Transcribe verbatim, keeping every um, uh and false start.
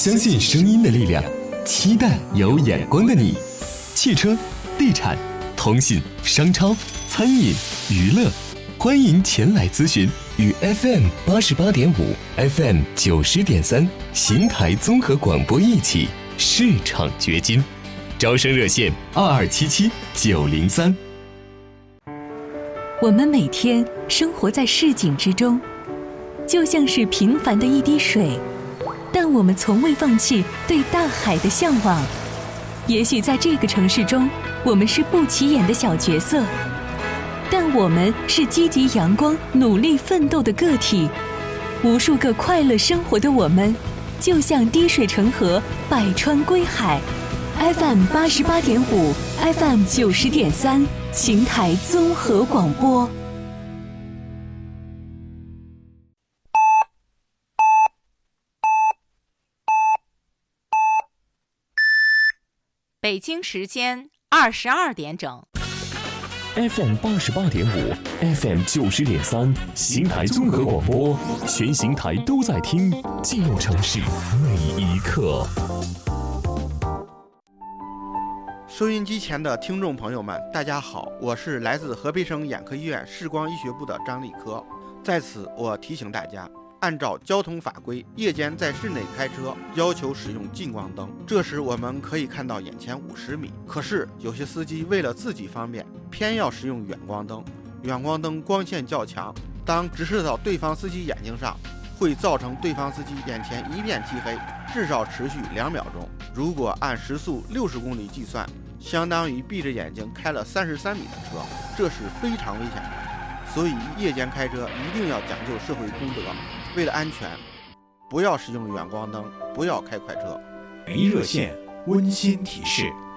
相信声音的力量，期待有眼光的你。汽车、地产、通信、商超、餐饮、娱乐，欢迎前来咨询。与 F M 八十八点五、F M 九十点三邢台综合广播一起市场掘金。招生热线二二七七九零三。 我们每天生活在市井之中，就像是平凡的一滴水，但我们从未放弃对大海的向往。也许在这个城市中，我们是不起眼的小角色，但我们是积极阳光、努力奋斗的个体。无数个快乐生活的我们，就像滴水成河，百川归海。F M 八十八点五 ，F M 九十点三，邢台综合广播。 北京时间二十二点整。 F M 八十八点五 ，F M 九十点三，邢台综合广播，全邢台都在听，记录城市每一刻。 收音机前的听众朋友们，大家好，我是来自河北省眼科医院视光医学部的张立科。在此，我提醒大家，按照交通法规，夜间在室内开车要求使用近光灯，这时我们可以看到眼前五十米。可是有些司机为了自己方便，偏要使用远光灯。远光灯光线较强，当直射到对方司机眼睛上，会造成对方司机眼前一片漆黑，至少持续两秒钟。如果按时速六十公里计算，相当于闭着眼睛开了三十三米的车，这是非常危险的。所以夜间开车一定要讲究社会公德，为了安全，不要使用远光灯，不要开快车。 热线温馨提示：